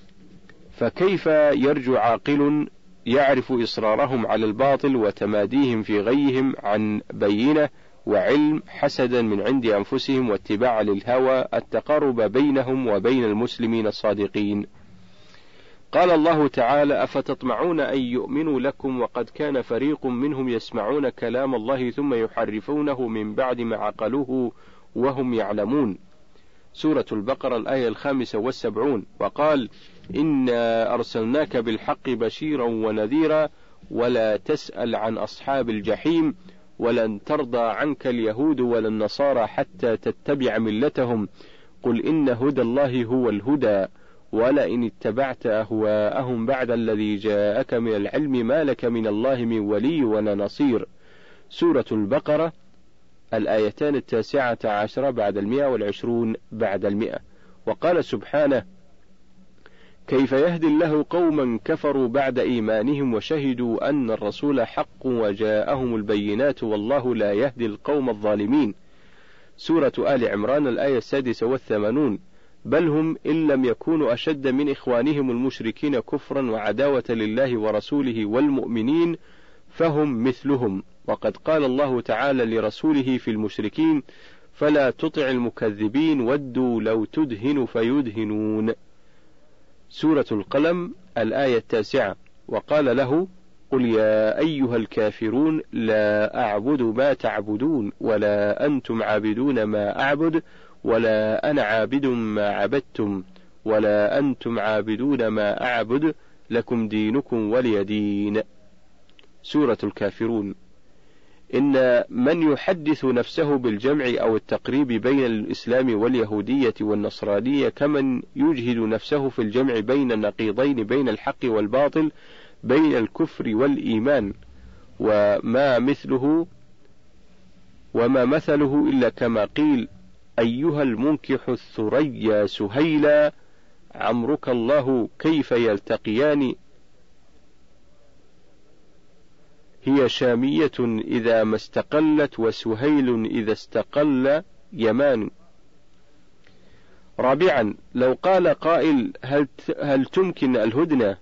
فكيف يرجو عاقل يعرف إصرارهم على الباطل وتماديهم في غيهم عن بينة وعلم حسدا من عند أنفسهم واتباع للهوى التقارب بينهم وبين المسلمين الصادقين. قال الله تعالى: أفتطمعون أن يؤمنوا لكم وقد كان فريق منهم يسمعون كلام الله ثم يحرفونه من بعد ما عقلوه وهم يعلمون. سورة البقرة الآية 75. وقال: إنا أرسلناك بالحق بشيرا ونذيرا ولا تسأل عن أصحاب الجحيم ولن ترضى عنك اليهود ولا النصارى حتى تتبع ملتهم قل إن هدى الله هو الهدى ولئن اتبعت أهواءهم بعد الذي جاءك من العلم ما لك من الله من ولي ولا نصير. سورة البقرة الآيتان 19 بعد 120 بعد 100. وقال سبحانه: كيف يهدي الله قوما كفروا بعد إيمانهم وشهدوا أن الرسول حق وجاءهم البينات والله لا يهدي القوم الظالمين. سورة آل عمران الآية 86. بل هم إن لم يكونوا أشد من إخوانهم المشركين كفرا وعداوة لله ورسوله والمؤمنين فهم مثلهم. وقد قال الله تعالى لرسوله في المشركين: فلا تطع المكذبين ودوا لو تدهن فيدهنون. سورة القلم الآية 9. وقال له: قل يا أيها الكافرون لا أعبد ما تعبدون ولا أنتم عابدون ما أعبد ولا أنا عابد ما عبدتم ولا أنتم عابدون ما أعبد لكم دينكم ولي دين. سورة الكافرون. إن من يحدث نفسه بالجمع أو التقريب بين الإسلام واليهودية والنصرانية كمن يجهد نفسه في الجمع بين النقيضين بين الحق والباطل بين الكفر والإيمان، وما مثله إلا كما قيل: أيها المنكح الثريا سهيلا عمرك الله كيف يلتقيان هي شامية إذا ما استقلت وسهيل إذا استقل يمان. رابعا، لو قال قائل هل تمكن الهدنة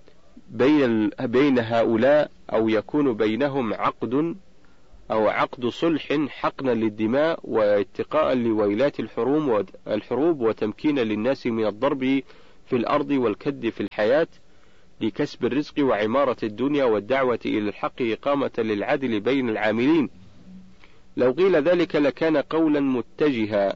بين هؤلاء أو يكون بينهم عقد صلح حقنا للدماء واتقاء لويلات الحروب وتمكين للناس من الضرب في الأرض والكد في الحياة لكسب الرزق وعمارة الدنيا والدعوة إلى الحق إقامة للعدل بين العاملين، لو قيل ذلك لكان قولا متجها،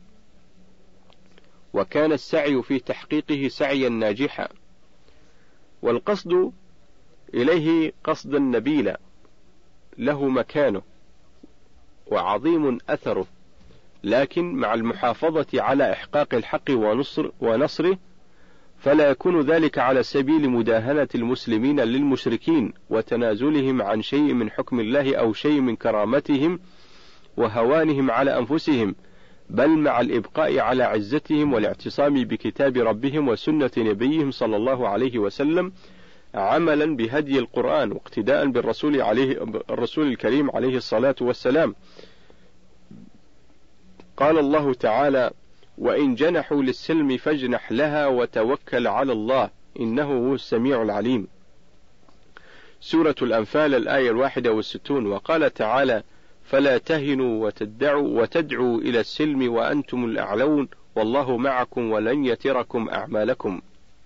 وكان السعي في تحقيقه سعيا ناجحا، والقصد إليه قصدا نبيلا له مكانه وعظيم أثره، لكن مع المحافظة على إحقاق الحق ونصره، فلا يكون ذلك على سبيل مداهنة المسلمين للمشركين وتنازلهم عن شيء من حكم الله أو شيء من كرامتهم وهوانهم على أنفسهم، بل مع الإبقاء على عزتهم والاعتصام بكتاب ربهم وسنة نبيهم صلى الله عليه وسلم، عملا بهدي القرآن واقتداء الرسول الكريم عليه الصلاة والسلام. قال الله تعالى: وإن جنحوا للسلم فاجنح لها وتوكل على الله إنه هو السميع العليم. سورة الأنفال الآية 61. وقال تعالى: فلا تهنوا وتدعوا إلى السلم وأنتم الأعلون والله معكم ولن يتركم أعمالكم.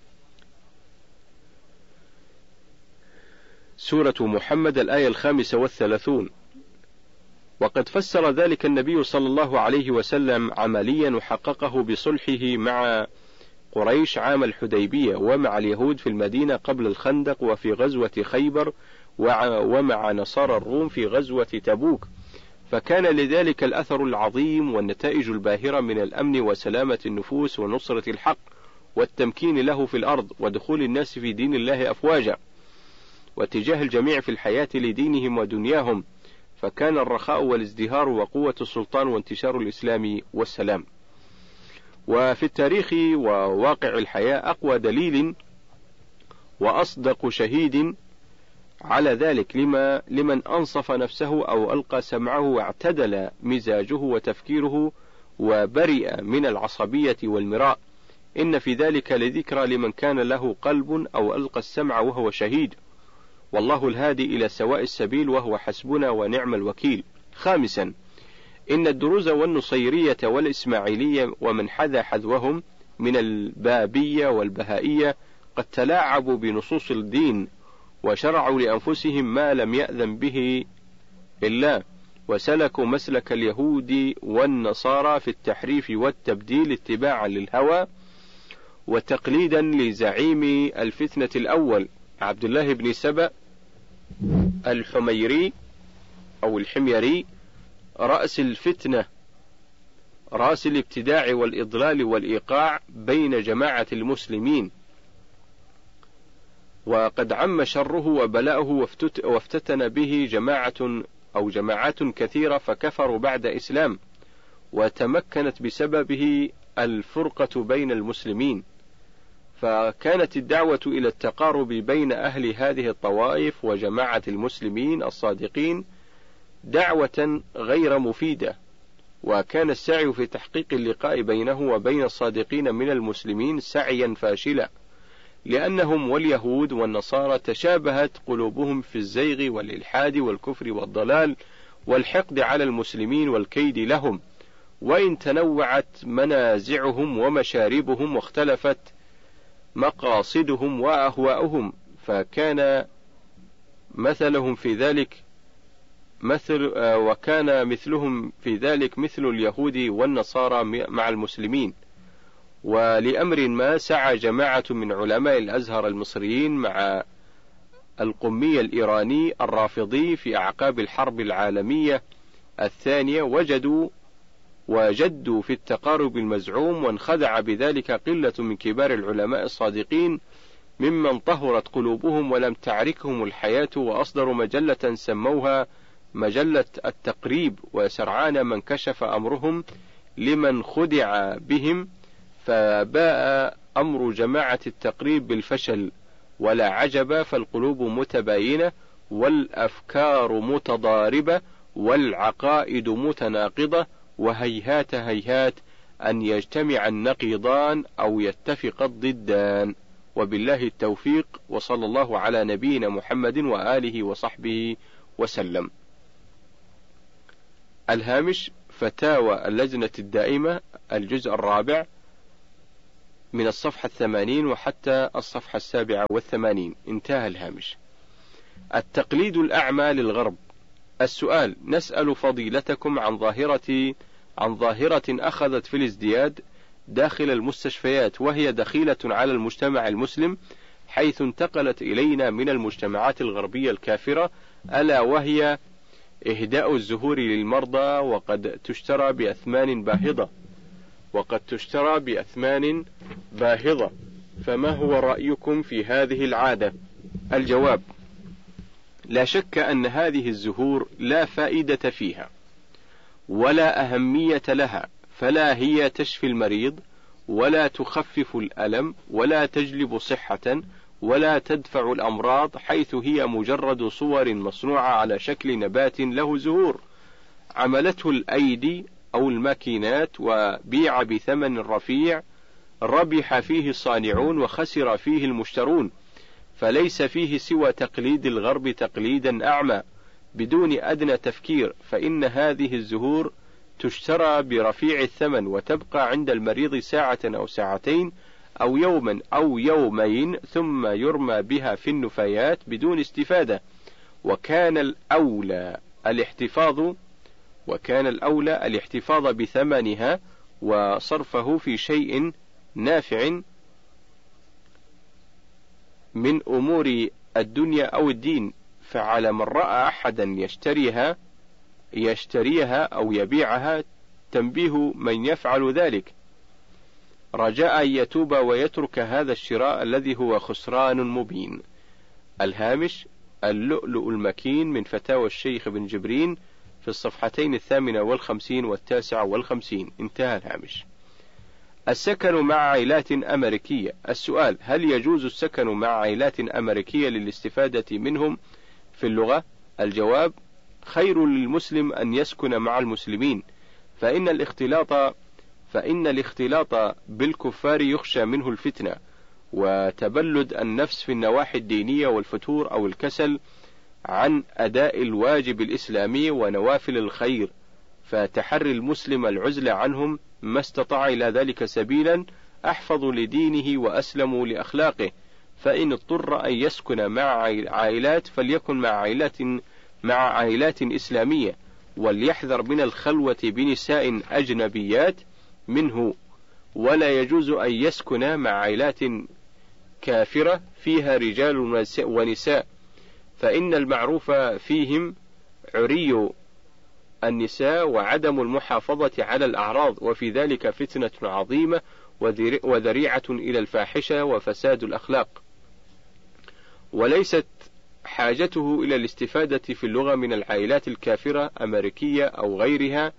سورة محمد الآية 35. وقد فسر ذلك النبي صلى الله عليه وسلم عمليا وحققه بصلحه مع قريش عام الحديبية ومع اليهود في المدينة قبل الخندق وفي غزوة خيبر ومع نصارى الروم في غزوة تبوك، فكان لذلك الأثر العظيم والنتائج الباهرة من الأمن وسلامة النفوس ونصرة الحق والتمكين له في الأرض ودخول الناس في دين الله أفواجا واتجاه الجميع في الحياة لدينهم ودنياهم، فكان الرخاء والازدهار وقوة السلطان وانتشار الإسلام والسلام. وفي التاريخ وواقع الحياة أقوى دليل وأصدق شهيد على ذلك لمن أنصف نفسه أو ألقى سمعه واعتدل مزاجه وتفكيره وبرئ من العصبية والمراء، إن في ذلك لذكرى لمن كان له قلب أو ألقى السمع وهو شهيد، والله الهادي إلى سواء السبيل وهو حسبنا ونعم الوكيل. خامسا، إن الدروز والنصيرية والإسماعيلية ومن حذا حذوهم من البابية والبهائية قد تلاعبوا بنصوص الدين وشرعوا لأنفسهم ما لم يأذن به الله، وسلكوا مسلك اليهود والنصارى في التحريف والتبديل اتباعا للهوى وتقليدا لزعيم الفتنة الأول عبد الله بن سبأ الحميري أو الحميري، رأس الفتنة، رأس الابتداع والإضلال والإيقاع بين جماعة المسلمين، وقد عم شره وبلاؤه وافتتن به جماعات كثيرة فكفروا بعد إسلام، وتمكنت بسببه الفرقة بين المسلمين، فكانت الدعوة إلى التقارب بين أهل هذه الطوائف وجماعة المسلمين الصادقين دعوة غير مفيدة، وكان السعي في تحقيق اللقاء بينه وبين الصادقين من المسلمين سعيا فاشلا، لأنهم واليهود والنصارى تشابهت قلوبهم في الزيغ والإلحاد والكفر والضلال والحقد على المسلمين والكيد لهم، وإن تنوعت منازعهم ومشاربهم واختلفت مقاصدهم وأهواؤهم، فكان مثلهم في ذلك وكان مثلهم في ذلك مثل اليهود والنصارى مع المسلمين. ولأمر ما سعى جماعة من علماء الأزهر المصريين مع القمي الإيراني الرافضي في أعقاب الحرب العالمية الثانية وجدوا في التقارب المزعوم، وانخدع بذلك قلة من كبار العلماء الصادقين ممن طهرت قلوبهم ولم تعركهم الحياة، وأصدروا مجلة سموها مجلة التقريب، وسرعان من كشف أمرهم لمن خدع بهم، فباء أمر جماعة التقريب بالفشل، ولا عجب، فالقلوب متباينة والأفكار متضاربة والعقائد متناقضة، وهيهات هيهات أن يجتمع النقيضان أو يتفق الضدان. وبالله التوفيق، وصلى الله على نبينا محمد وآله وصحبه وسلم. الهامش: فتاوى اللجنة الدائمة، الجزء الرابع، من الصفحة 80 وحتى الصفحة 87. انتهى الهامش. التقليد الأعمى للغرب. السؤال: نسأل فضيلتكم عن ظاهرة أخذت في الازدياد داخل المستشفيات، وهي دخيلة على المجتمع المسلم، حيث انتقلت إلينا من المجتمعات الغربية الكافرة، ألا وهي إهداء الزهور للمرضى، وقد تشترى بأثمان باهظة. فما هو رأيكم في هذه العادة؟ الجواب: لا شك أن هذه الزهور لا فائدة فيها ولا أهمية لها، فلا هي تشفي المريض ولا تخفف الألم ولا تجلب صحة ولا تدفع الأمراض، حيث هي مجرد صور مصنوعة على شكل نبات له زهور عملته الأيدي أو الماكينات، وبيع بثمن رفيع ربح فيه الصانعون وخسر فيه المشترون، فليس فيه سوى تقليد الغرب تقليدا أعمى بدون أدنى تفكير. فإن هذه الزهور تشترى برفيع الثمن وتبقى عند المريض ساعة أو ساعتين أو يوما أو يومين، ثم يرمى بها في النفايات بدون استفادة. وكان الأولى الاحتفاظ بثمنها وصرفه في شيء نافع من أمور الدنيا أو الدين. فعلى من رأى أحدا يشتريها أو يبيعها تنبيه من يفعل ذلك، رجاء أن يتوب ويترك هذا الشراء الذي هو خسران مبين. الهامش: اللؤلؤ المكين من فتاوى الشيخ بن جبرين، في الصفحتين 58 و59. انتهى الهامش. السكن مع عائلات أمريكية. السؤال: هل يجوز السكن مع عائلات أمريكية للاستفادة منهم في اللغة؟ الجواب: خير للمسلم أن يسكن مع المسلمين، فإن الاختلاط بالكفار يخشى منه الفتنة وتبلد النفس في النواحي الدينية والفتور أو الكسل عن أداء الواجب الإسلامي ونوافل الخير، فتحري المسلم العزلة عنهم ما استطاع إلى ذلك سبيلا أحفظ لدينه وأسلم لأخلاقه. فإن اضطر أن يسكن مع عائلات فليكن مع عائلات إسلامية، وليحذر من الخلوة بنساء أجنبيات منه، ولا يجوز أن يسكن مع عائلات كافرة فيها رجال ونساء، فإن المعروف فيهم عري النساء وعدم المحافظة على الأعراض، وفي ذلك فتنة عظيمة وذريعة إلى الفاحشة وفساد الأخلاق. وليست حاجته إلى الاستفادة في اللغة من العائلات الكافرة أمريكية أو غيرها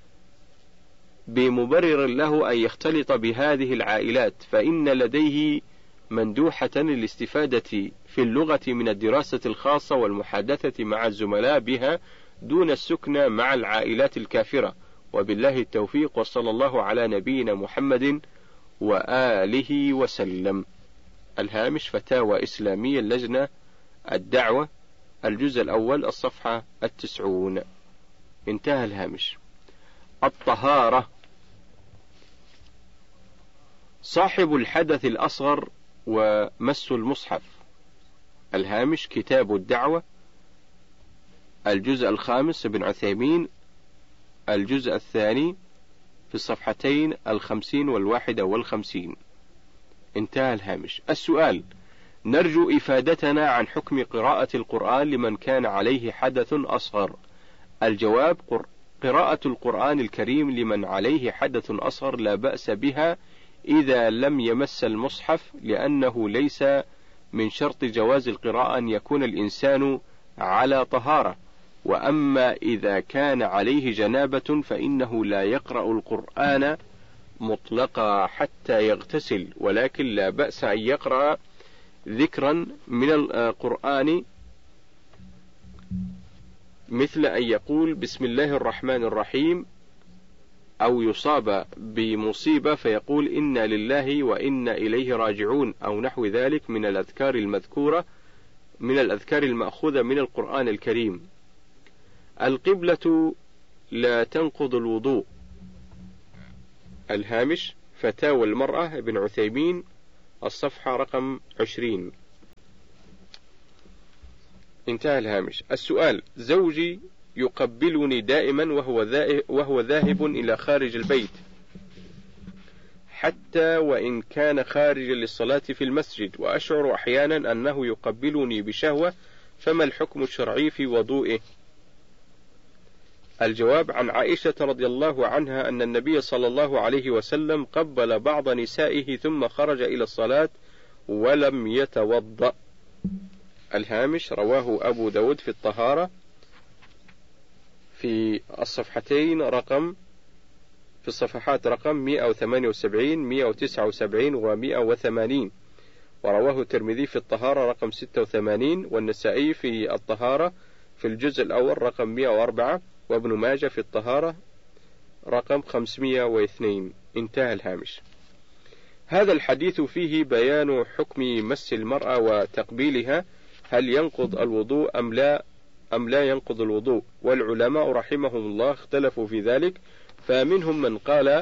بمبرر له أن يختلط بهذه العائلات، فإن لديه مندوحة للاستفادة في اللغة من الدراسة الخاصة والمحادثة مع الزملاء بها دون السكن مع العائلات الكافرة. وبالله التوفيق، وصلى الله على نبينا محمد وآله وسلم. الهامش: فتاوى إسلامية اللجنة الدعوة، الجزء الأول، الصفحة 90. انتهى الهامش. الطهارة. صاحب الحدث الأصغر ومس المصحف. الهامش: كتاب الدعوة، الجزء الخامس، ابن عثيمين، الجزء الثاني، في الصفحتين 50 و51. انتهى الهامش. السؤال: نرجو إفادتنا عن حكم قراءة القرآن لمن كان عليه حدث أصغر. الجواب: قراءة القرآن الكريم لمن عليه حدث أصغر لا بأس بها إذا لم يمس المصحف، لأنه ليس من شرط جواز القراءة أن يكون الإنسان على طهارة. وأما إذا كان عليه جنابة فإنه لا يقرأ القرآن مطلقا حتى يغتسل، ولكن لا بأس أن يقرأ ذكرا من القرآن، مثل أن يقول: بسم الله الرحمن الرحيم أو يصاب بمصيبة فيقول إنا لله وإنا إليه راجعون أو نحو ذلك من الأذكار المذكورة من الأذكار المأخوذة من القرآن الكريم. القبلة لا تنقض الوضوء. الهامش فتاوى المرأة ابن عثيمين الصفحة رقم 20. انتهى الهامش. السؤال: زوجي يقبلني دائما وهو ذاهب إلى خارج البيت، حتى وإن كان خارجا للصلاة في المسجد، وأشعر أحيانا أنه يقبلني بشهوة، فما الحكم الشرعي في وضوئه؟ الجواب: عن عائشة رضي الله عنها أن النبي صلى الله عليه وسلم قبل بعض نسائه ثم خرج إلى الصلاة ولم يتوضأ. الهامش رواه أبو داود في الطهارة في الصفحات رقم 178 179 و180، ورواه الترمذي في الطهارة رقم 86، والنسائي في الطهارة في الجزء الأول رقم 104، وابن ماجه في الطهارة رقم 502. انتهى الهامش. هذا الحديث فيه بيان حكم مس المرأة وتقبيلها، هل ينقض الوضوء أم لا ينقض الوضوء؟ والعلماء رحمهم الله اختلفوا في ذلك، فمنهم من قال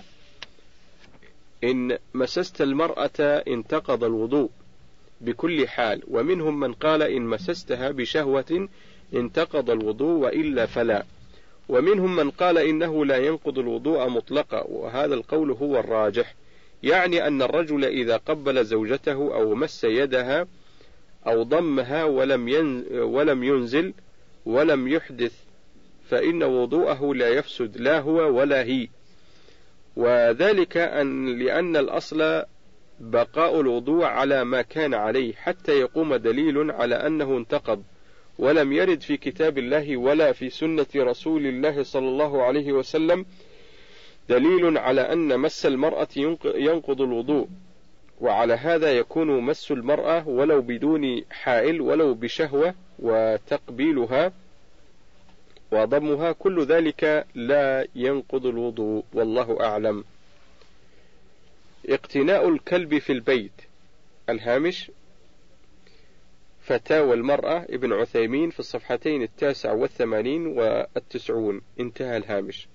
إن مسست المرأة انتقض الوضوء بكل حال، ومنهم من قال إن مسستها بشهوة انتقض الوضوء وإلا فلا، ومنهم من قال إنه لا ينقض الوضوء مطلقا، وهذا القول هو الراجح، يعني أن الرجل إذا قبل زوجته أو مس يدها أو ضمها ولم ينزل ولم يحدث فإن وضوءه لا يفسد لا هو ولا هي، وذلك لأن الأصل بقاء الوضوء على ما كان عليه حتى يقوم دليل على أنه انتقض، ولم يرد في كتاب الله ولا في سنة رسول الله صلى الله عليه وسلم دليل على أن مس المرأة ينقض الوضوء، وعلى هذا يكون مس المرأة ولو بدون حائل ولو بشهوة وتقبيلها وضمها كل ذلك لا ينقض الوضوء، والله أعلم. اقتناء الكلب في البيت. الهامش فتاوى المرأة ابن عثيمين في الصفحتين 89 و90. انتهى الهامش.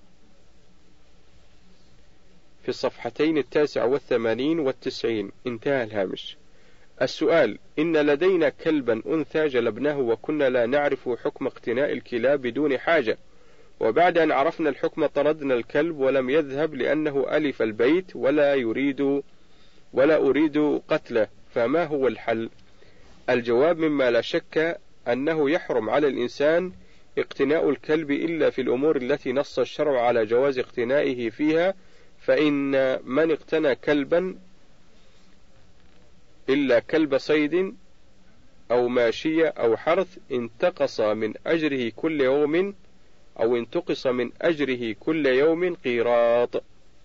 في الصفحتين 89 و90. انتهى الهامش. السؤال: إن لدينا كلبا أنثى جلبناه وكنا لا نعرف حكم اقتناء الكلاب بدون حاجة، وبعد أن عرفنا الحكم طردنا الكلب ولم يذهب لأنه ألف البيت ولا أريد قتله، فما هو الحل؟ الجواب: مما لا شك أنه يحرم على الإنسان اقتناء الكلب إلا في الأمور التي نص الشرع على جواز اقتنائه فيها، فإن من اقتنى كلبا إلا كلب صيد أو ماشية أو حرث انتقص من أجره كل يوم قيراط.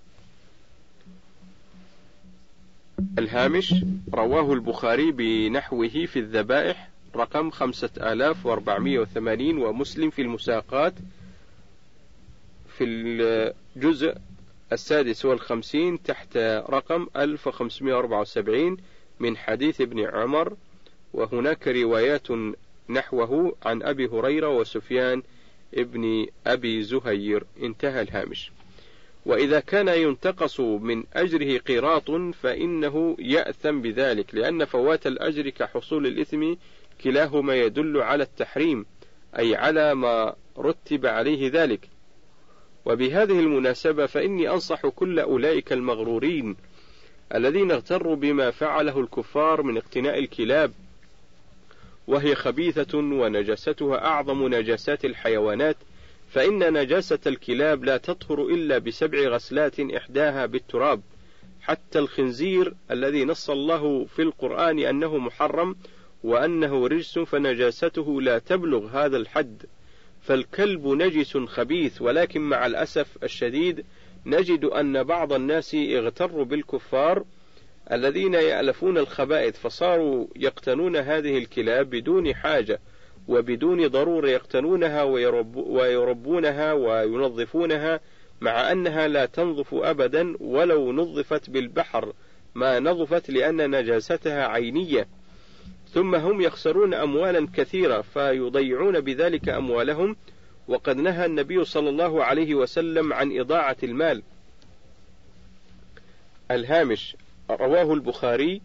الهامش رواه البخاري بنحوه في الذبائح رقم 5480، ومسلم في المساقات في الجزء 56 تحت رقم 1574 من حديث ابن عمر، وهناك روايات نحوه عن أبي هريرة وسفيان ابن أبي زهير. انتهى الهامش. وإذا كان ينتقص من أجره قيراط فإنه يأثم بذلك، لأن فوات الأجر كحصول الإثم كلاهما يدل على التحريم، أي على ما رتب عليه ذلك. وبهذه المناسبة فإني أنصح كل أولئك المغرورين الذين اغتروا بما فعله الكفار من اقتناء الكلاب، وهي خبيثة ونجاستها أعظم نجاسات الحيوانات، فإن نجاسة الكلاب لا تطهر إلا ب7 غسلات إحداها بالتراب، حتى الخنزير الذي نص الله في القرآن أنه محرم وأنه رجس فنجاسته لا تبلغ هذا الحد. فالكلب نجس خبيث، ولكن مع الأسف الشديد نجد أن بعض الناس اغتروا بالكفار الذين يألفون الخبائث، فصاروا يقتنون هذه الكلاب بدون حاجة وبدون ضرورة، يقتنونها ويربونها وينظفونها مع أنها لا تنظف أبدا ولو نظفت بالبحر ما نظفت لأن نجاستها عينية. ثم هم يخسرون أموالا كثيرة فيضيعون بذلك أموالهم، وقد نهى النبي صلى الله عليه وسلم عن إضاعة المال. الهامش: رواه البخاري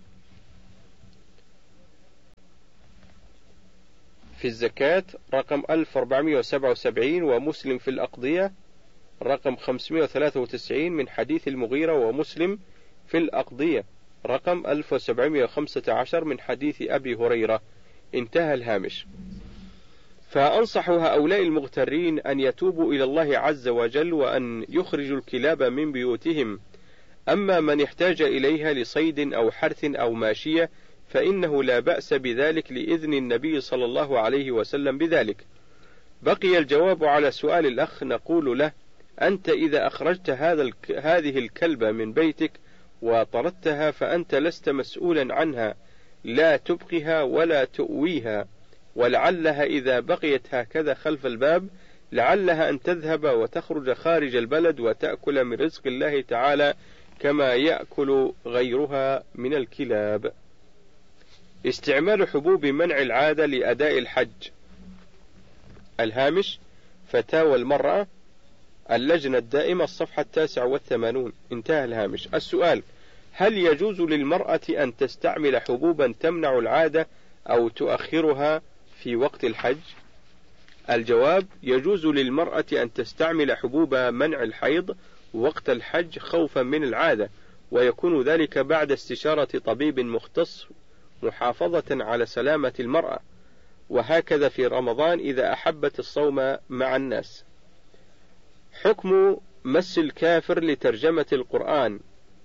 في الزكاة رقم 1477، ومسلم في الأقضية رقم 593 من حديث المغيرة، ومسلم في الأقضية رقم 1715 من حديث أبي هريرة. انتهى الهامش. فأنصح هؤلاء المغترين أن يتوبوا إلى الله عز وجل وأن يخرجوا الكلاب من بيوتهم. أما من احتاج إليها لصيد أو حرث أو ماشية فإنه لا بأس بذلك لإذن النبي صلى الله عليه وسلم بذلك. بقي الجواب على سؤال الأخ، نقول له: أنت إذا أخرجت هذه الكلبة من بيتك وطردتها فأنت لست مسؤولا عنها، لا تبقها ولا تؤويها، ولعلها إذا بقيت هكذا خلف الباب لعلها أن تذهب وتخرج خارج البلد وتأكل من رزق الله تعالى كما يأكل غيرها من الكلاب. استعمال حبوب منع العادة لأداء الحج. الهامش: فتاوى المرأة، اللجنة الدائمة، الصفحة 89. انتهى الهامش. السؤال: هل يجوز للمرأة أن تستعمل حبوبا تمنع العادة أو تؤخرها في وقت الحج؟ الجواب: يجوز للمرأة أن تستعمل حبوب منع الحيض وقت الحج خوفا من العادة، ويكون ذلك بعد استشارة طبيب مختص محافظة على سلامة المرأة، وهكذا في رمضان إذا أحبت الصوم مع الناس. حكم مس الكافر لترجمة القرآن.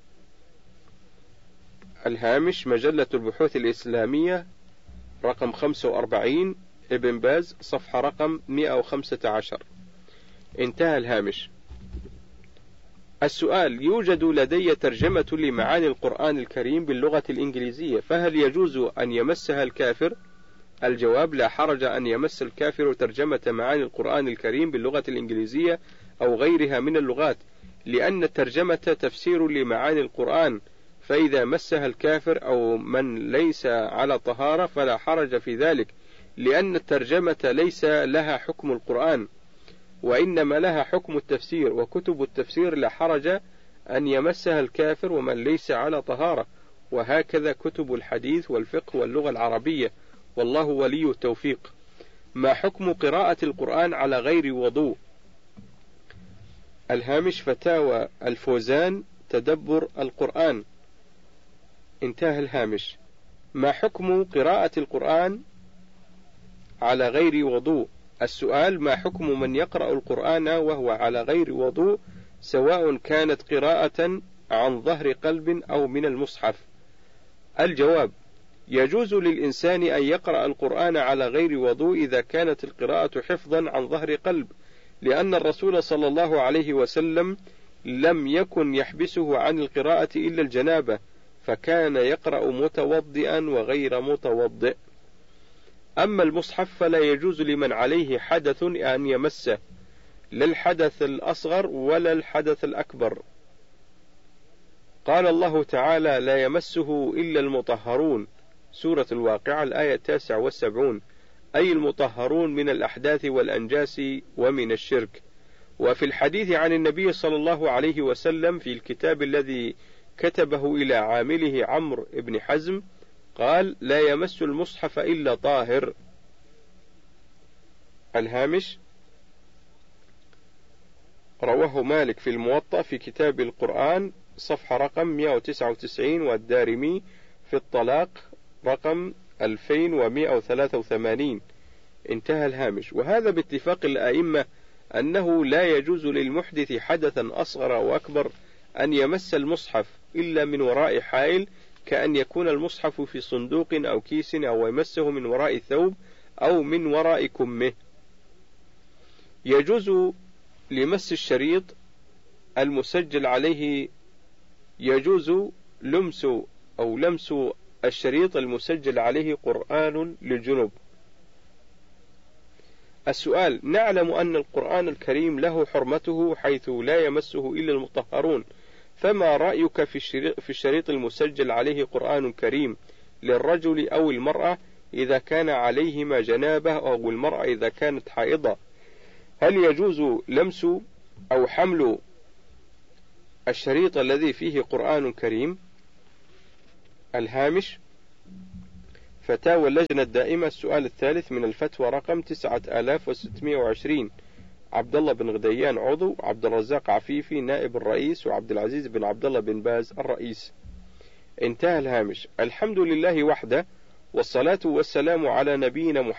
الهامش: مجلة البحوث الإسلامية رقم 45 ابن باز صفحة رقم 115. انتهى الهامش. السؤال: يوجد لدي ترجمة لمعاني القرآن الكريم باللغة الإنجليزية، فهل يجوز أن يمسها الكافر؟ الجواب: لا حرج أن يمس الكافر ترجمة معاني القرآن الكريم باللغة الإنجليزية أو غيرها من اللغات، لأن الترجمة تفسير لمعاني القرآن، فإذا مسها الكافر أو من ليس على طهارة فلا حرج في ذلك، لأن الترجمة ليس لها حكم القرآن وإنما لها حكم التفسير، وكتب التفسير لا حرج أن يمسها الكافر ومن ليس على طهارة، وهكذا كتب الحديث والفقه واللغة العربية، والله ولي التوفيق. ما حكم قراءة القرآن على غير وضوء؟ الهامش: فتاوى الفوزان تدبر القرآن. انتهى الهامش. ما حكم قراءة القرآن على غير وضوء؟ السؤال: ما حكم من يقرأ القرآن وهو على غير وضوء، سواء كانت قراءة عن ظهر قلب أو من المصحف؟ الجواب: يجوز للإنسان أن يقرأ القرآن على غير وضوء إذا كانت القراءة حفظا عن ظهر قلب، لأن الرسول صلى الله عليه وسلم لم يكن يحبسه عن القراءة إلا الجنابة، فكان يقرأ متوضئا وغير متوضئ. أما المصحف فلا يجوز لمن عليه حدث أن يمسه، لا الحدث الأصغر ولا الحدث الأكبر. قال الله تعالى: لا يمسه إلا المطهرون، سورة الواقعة الآية 79، أي المطهرون من الأحداث والأنجاس ومن الشرك. وفي الحديث عن النبي صلى الله عليه وسلم في الكتاب الذي كتبه إلى عامله عمرو بن حزم قال: لا يمس المصحف إلا طاهر. الهامش: رواه مالك في الموطأ في كتاب القرآن صفحة رقم 199، والدارمي في الطلاق رقم 2183. انتهى الهامش. وهذا باتفاق الأئمة أنه لا يجوز للمحدث حدثا أصغر أو أكبر أن يمس المصحف إلا من وراء حائل، كأن يكون المصحف في صندوق أو كيس، أو يمسه من وراء الثوب أو من وراء كمه. يجوز لمس الشريط المسجل عليه، يجوز لمس الشريط المسجل عليه قرآن للجنوب. السؤال: نعلم أن القرآن الكريم له حرمته حيث لا يمسه إلا المطهرون، فما رأيك في الشريط المسجل عليه قرآن كريم للرجل أو المرأة إذا كان عليهما جنابة، أو المرأة إذا كانت حائضة؟ هل يجوز لمس أو حمل الشريط الذي فيه قرآن كريم؟ الهامش: فتاوى اللجنة الدائمة، السؤال الثالث من الفتوى رقم 9620. عبد الله بن غديان عضو، عبد الرزاق عفيفي نائب الرئيس، وعبد العزيز بن عبد الله بن باز الرئيس. انتهى الهامش. الحمد لله وحده، والصلاة والسلام على نبينا محمد